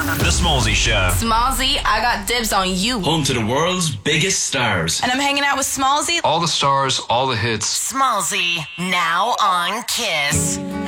The Smallzy Show. Smallzy, I got dibs on you. Home to the world's biggest stars. And I'm hanging out with Smallzy. All the stars, all the hits. Smallzy, now on Kiss.